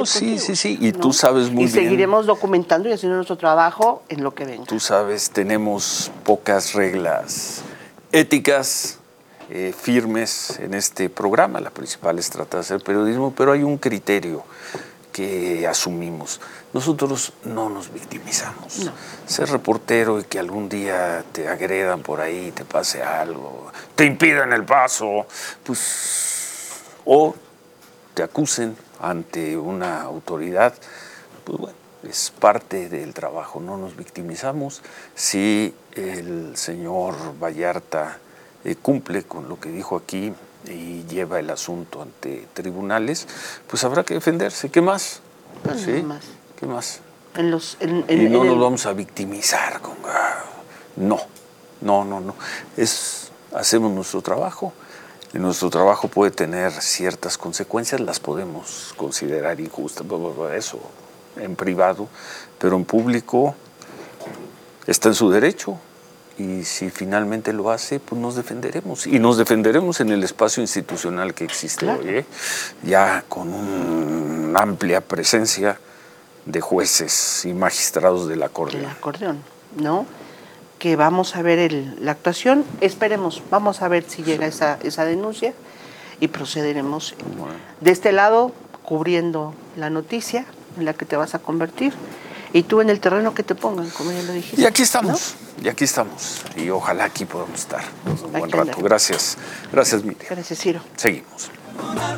sí, contigo, sí, y ¿no? tú sabes muy bien. Y seguiremos bien, documentando y haciendo nuestro trabajo en lo que venga. tú sabes, tenemos pocas reglas éticas firmes en este programa. La principal es tratar de hacer periodismo, pero hay un criterio que asumimos. Nosotros no nos victimizamos. No. Ser reportero y que algún día te agredan por ahí, te pase algo, te impidan el paso, pues, o te acusen ante una autoridad, pues bueno, es parte del trabajo, no nos victimizamos. Si el señor Vallarta cumple con lo que dijo aquí y lleva el asunto ante tribunales, pues habrá que defenderse. ¿Qué más? Pues ¿Sí? nada más. ¿Qué más? Y No nos vamos a victimizar con... No. Hacemos nuestro trabajo. Y nuestro trabajo puede tener ciertas consecuencias, las podemos considerar injustas, eso en privado, pero en público está en su derecho. Y si finalmente lo hace, pues nos defenderemos. Y nos defenderemos en el espacio institucional que existe hoy, ya con una amplia presencia de jueces y magistrados del acordeón. El acordeón, ¿no? Que vamos a ver la actuación, esperemos, vamos a ver si llega esa denuncia y procederemos de este lado cubriendo la noticia en la que te vas a convertir y tú en el terreno que te pongan, como ya lo dijiste. Y aquí estamos, ¿no? y ojalá aquí podamos estar un buen Aquí rato. andamos. Gracias, Miriam. Gracias, Ciro. Seguimos.